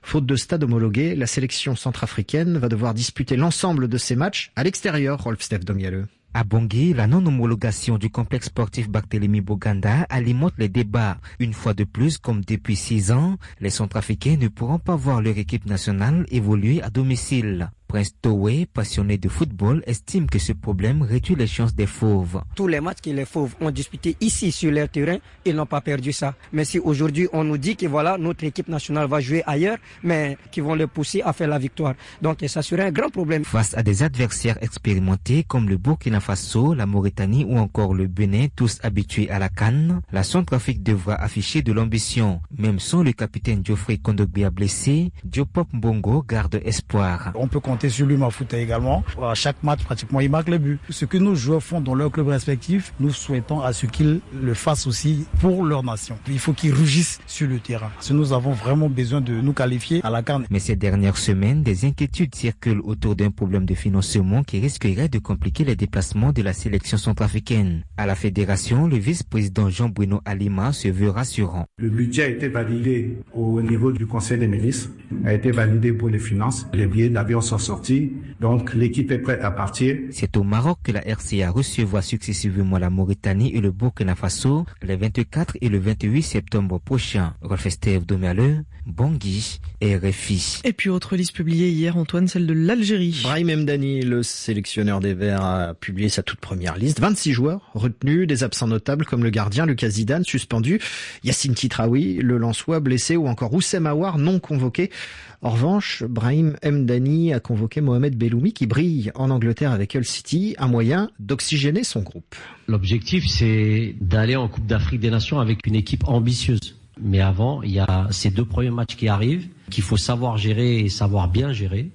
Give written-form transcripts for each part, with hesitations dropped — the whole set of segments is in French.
Faute de stade homologué, la sélection centrafricaine va devoir disputer l'ensemble de ses matchs à l'extérieur, Rolf-Steph Domialeux. À Bangui, la non-homologation du complexe sportif Barthélemy Boganda alimente les débats. Une fois de plus, comme depuis 6 ans, les Centrafricains ne pourront pas voir leur équipe nationale évoluer à domicile. Prince Towe, passionné de football, estime que ce problème réduit les chances des Fauves. Tous les matchs que les Fauves ont disputés ici sur leur terrain, ils n'ont pas perdu ça. Mais si aujourd'hui on nous dit que voilà, notre équipe nationale va jouer ailleurs, mais qui vont les pousser à faire la victoire. Donc ça serait un grand problème. Face à des adversaires expérimentés comme le Burkina Faso, la Mauritanie ou encore le Bénin, tous habitués à la CAN, la Centrafrique devra afficher de l'ambition. Même sans le capitaine Geoffrey Kondogbia blessé, Diopop Mbongo garde espoir. On peut compter sur lui, Mafouta également. À chaque match, pratiquement, il marque les buts. Ce que nos joueurs font dans leurs clubs respectifs, nous souhaitons à ce qu'ils le fassent aussi pour leur nation. Il faut qu'ils rugissent sur le terrain. Si nous avons vraiment besoin de nous qualifier à la CAN. Mais ces dernières semaines, des inquiétudes circulent autour d'un problème de financement qui risquerait de compliquer les déplacements de la sélection centrafricaine. À la fédération, le vice-président Jean-Bruno Alima se veut rassurant. Le budget a été validé au niveau du Conseil des ministres, a été validé pour les finances. Les billets d'avion sont sortis, donc l'équipe est prête à partir. C'est au Maroc que la RCA recevra successivement la Mauritanie et le Burkina Faso les 24 et le 28 septembre prochains. Rolf-Steph Domialeux, Bangui et RFI. Et puis autre liste publiée hier, Antoine, celle de l'Algérie. Brahim Mdani, le sélectionneur des Verts, a publié sa toute première liste. 26 joueurs retenus, des absents notables comme le gardien Lucas Zidane suspendu, Yassine Kitraoui, le Lensois blessé ou encore Oussem Aouar non convoqué. En revanche, Brahim Mdani a convoqué Mohamed Belloumi qui brille en Angleterre avec Hull City, un moyen d'oxygéner son groupe. L'objectif, c'est d'aller en Coupe d'Afrique des Nations avec une équipe ambitieuse. Mais avant, il y a ces 2 premiers matchs qui arrivent, qu'il faut savoir gérer et savoir bien gérer.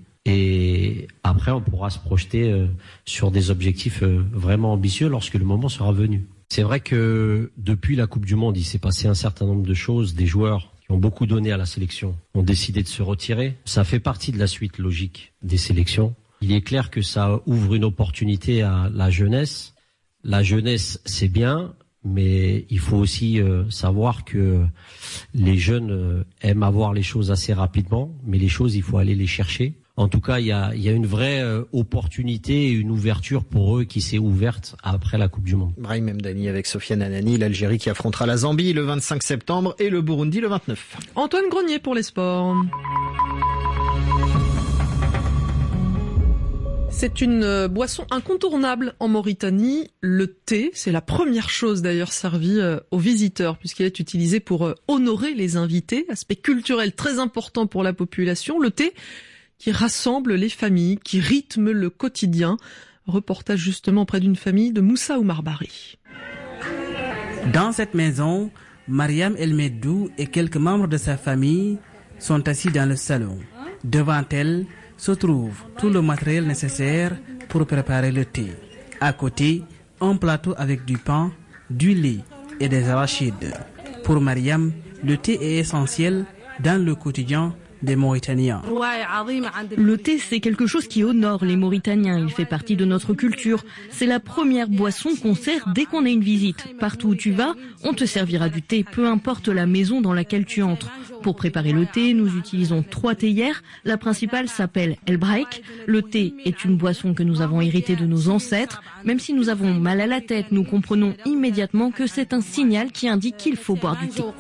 Et après, on pourra se projeter sur des objectifs vraiment ambitieux lorsque le moment sera venu. C'est vrai que depuis la Coupe du Monde, il s'est passé un certain nombre de choses. Des joueurs qui ont beaucoup donné à la sélection ont décidé de se retirer. Ça fait partie de la suite logique des sélections. Il est clair que ça ouvre une opportunité à la jeunesse. La jeunesse, c'est bien, mais il faut aussi savoir que les jeunes aiment avoir les choses assez rapidement, mais les choses, il faut aller les chercher. En tout cas, il y a une vraie opportunité et une ouverture pour eux qui s'est ouverte après la Coupe du Monde. Brahim Mdani avec Sofiane Anani, l'Algérie qui affrontera la Zambie le 25 septembre et le Burundi le 29. Antoine Grenier pour les sports. C'est une boisson incontournable en Mauritanie. Le thé, c'est la première chose d'ailleurs servie aux visiteurs puisqu'il est utilisé pour honorer les invités. Aspect culturel très important pour la population. Le thé qui rassemble les familles, qui rythme le quotidien. Reportage justement près d'une famille de Moussa Oumar Bari. Dans cette maison, Mariam El Meddou et quelques membres de sa famille sont assis dans le salon. Devant elle se trouve tout le matériel nécessaire pour préparer le thé. À côté, un plateau avec du pain, du lait et des arachides. Pour Mariam, le thé est essentiel dans le quotidien des Mauritaniens. Le thé, c'est quelque chose qui honore les Mauritaniens. Il fait partie de notre culture. C'est la première boisson qu'on sert dès qu'on a une visite. Partout où tu vas, on te servira du thé, peu importe la maison dans laquelle tu entres. Pour préparer le thé, nous utilisons 3 théières. La principale s'appelle El Braik. Le thé est une boisson que nous avons héritée de nos ancêtres. Même si nous avons mal à la tête, nous comprenons immédiatement que c'est un signal qui indique qu'il faut boire du thé.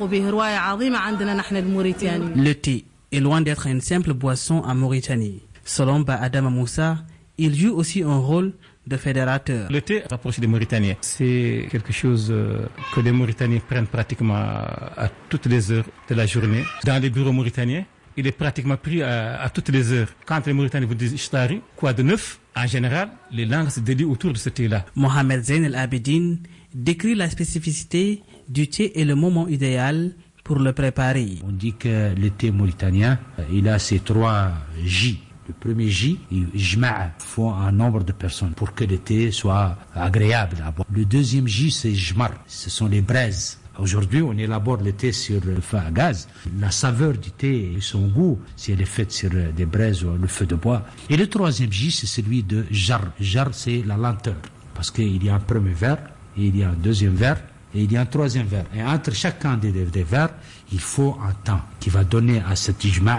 Le thé est loin d'être une simple boisson en Mauritanie. Selon Ba Adama Moussa, il joue aussi un rôle de fédérateur. Le thé rapproche des Mauritaniens. C'est quelque chose que les Mauritaniens prennent pratiquement à toutes les heures de la journée. Dans les bureaux mauritaniens, il est pratiquement pris à toutes les heures. Quand les Mauritaniens vous disent Ishtari, quoi de neuf, en général, les langues se délient autour de ce thé-là. Mohamed Zain El Abidine décrit la spécificité du thé et le moment idéal pour le préparer. On dit que le thé mauritanien, il a ces 3 J. Le premier J, Jma'a, faut un nombre de personnes pour que le thé soit agréable à boire. Le deuxième J, c'est Jmar, ce sont les braises. Aujourd'hui, on élabore le thé sur le feu à gaz. La saveur du thé et son goût, si elle est faite sur des braises ou le feu de bois. Et le troisième J, c'est celui de Jar. Jar, c'est la lenteur. Parce qu'il y a un premier verre, et il y a un deuxième verre, et il y a un troisième verre. Et entre chacun des verres, il faut un temps qui va donner à cet ijma'